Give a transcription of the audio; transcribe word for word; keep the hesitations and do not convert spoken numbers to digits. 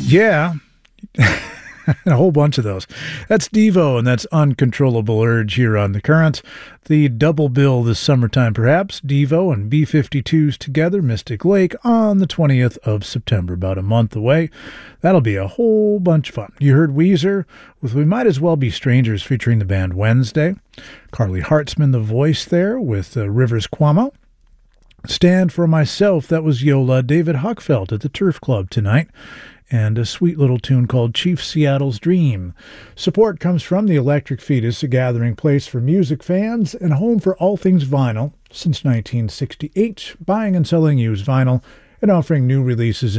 Yeah. A whole bunch of those. That's Devo, and that's Uncontrollable Urge here on The Current. The double bill this summertime, perhaps. Devo and B fifty-twos together, Mystic Lake, on the twentieth of September, about a month away. That'll be a whole bunch of fun. You heard Weezer with We Might As Well Be Strangers featuring the band Wednesday. Carly Hartzman, the voice there, with uh, Rivers Cuomo. Stand for Myself, that was Yola David Huckfeld at the Turf Club tonight. And a sweet little tune called Chief Seattle's Dream. Support comes from the Electric Fetus, a gathering place for music fans and home for all things vinyl since nineteen sixty-eight, buying and selling used vinyl and offering new releases